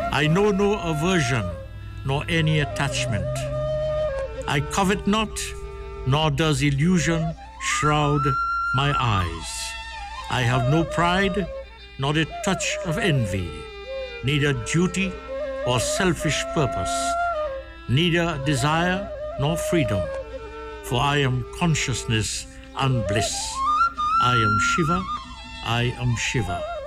I know no aversion, nor any attachment. I covet not, nor does illusion shroud my eyes. I have no pride, nor a touch of envy, neither duty or selfish purpose, neither desire nor freedom, for I am consciousness and bliss. I am Shiva, I am Shiva.